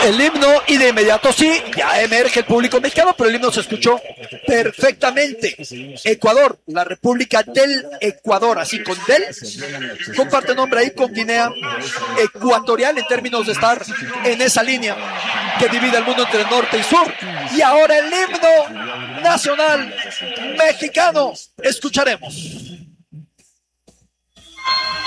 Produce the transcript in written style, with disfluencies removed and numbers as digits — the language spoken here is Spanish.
el himno y de inmediato sí, ya emerge el público mexicano, pero el himno se escuchó perfectamente. Ecuador, la República del Ecuador, así con del, comparte nombre ahí con Guinea Ecuatorial en términos de estar en esa línea que divide el mundo entre norte y sur. Y ahora el himno nacional mexicano, escucharemos.